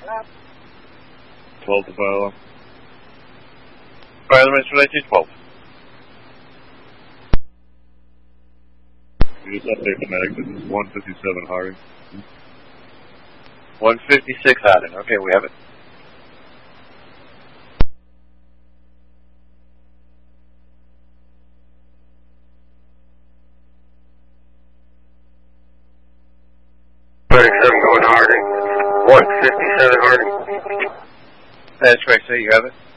12 to fire alarm. Fire alarm for 1912. You just update the medic. This is 157 Harding. 156 Harding. Okay, we have it. Going Harding. 157 Harding. That's correct, sir. You have it.